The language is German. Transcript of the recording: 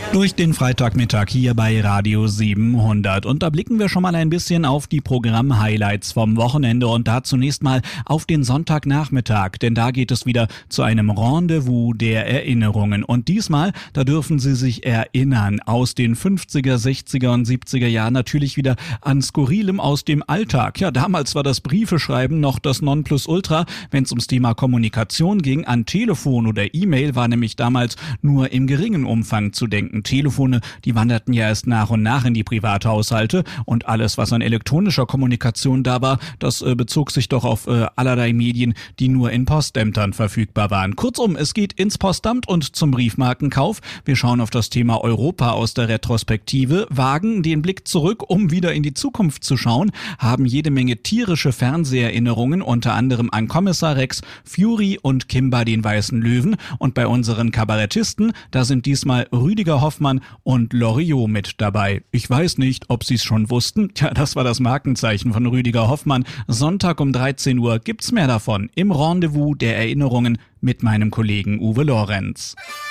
Durch den Freitagmittag hier bei Radio 700. Und da blicken wir schon mal ein bisschen auf die Programm-Highlights vom Wochenende und da zunächst mal auf den Sonntagnachmittag, denn da geht es wieder zu einem Rendezvous der Erinnerungen. Und diesmal, da dürfen Sie sich erinnern, aus den 50er, 60er und 70er Jahren natürlich wieder an Skurrilem aus dem Alltag. Ja, damals war das Briefeschreiben noch das Nonplusultra, wenn es ums Thema Kommunikation ging. An Telefon oder E-Mail war nämlich damals nur im geringen Umfang zu denken. Telefone, die wanderten ja erst nach und nach in die Privathaushalte und alles, was an elektronischer Kommunikation da war, das bezog sich doch auf allerlei Medien, die nur in Postämtern verfügbar waren. Kurzum, es geht ins Postamt und zum Briefmarkenkauf. Wir schauen auf das Thema Europa aus der Retrospektive, wagen den Blick zurück, um wieder in die Zukunft zu schauen, haben jede Menge tierische Fernseherinnerungen, unter anderem an Kommissar Rex, Fury und Kimba den Weißen Löwen. Und bei unseren Kabarettisten, da sind diesmal Rüdiger Hoffmann und Loriot mit dabei. Ich weiß nicht, ob Sie es schon wussten. Tja, das war das Markenzeichen von Rüdiger Hoffmann. Sonntag um 13 Uhr gibt's mehr davon im Rendezvous der Erinnerungen mit meinem Kollegen Uwe Lorenz.